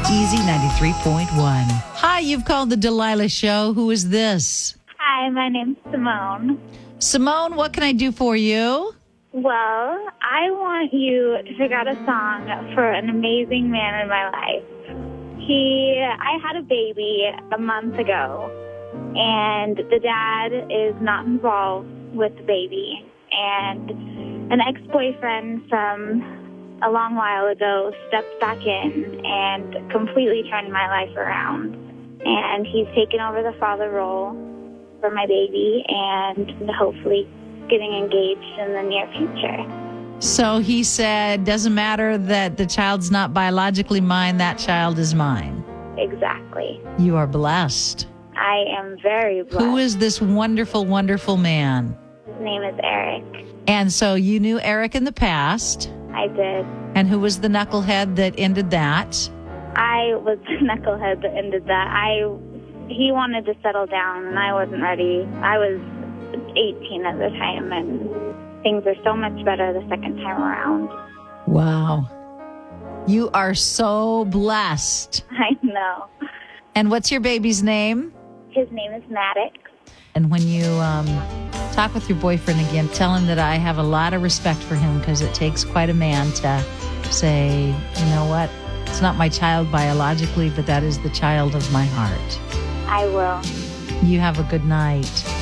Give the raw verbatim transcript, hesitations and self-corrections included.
Easy ninety-three point one. Hi, you've called the Delilah Show. Who is this? Hi, my name's Simone. Simone, what can I do for you? Well, I want you to figure out a song for an amazing man in my life. He, I had a baby a month ago, and the dad is not involved with the baby. And an ex-boyfriend from a long while ago stepped back in and completely turned my life around. And he's taken over the father role for my baby and hopefully getting engaged in the near future. So he said, doesn't matter that the child's not biologically mine, that child is mine. Exactly. You are blessed. I am very blessed. Who is this wonderful, wonderful man? His name is Eric. And so you knew Eric in the past. I did. And who was the knucklehead that ended that? I was the knucklehead that ended that. I, he wanted to settle down, and I wasn't ready. I was eighteen at the time, and things are so much better the second time around. Wow. You are so blessed. I know. And what's your baby's name? His name is Maddox. And when you um, talk with your boyfriend again, tell him that I have a lot of respect for him, because it takes quite a man to say, you know what, it's not my child biologically, but that is the child of my heart. I will. You have a good night.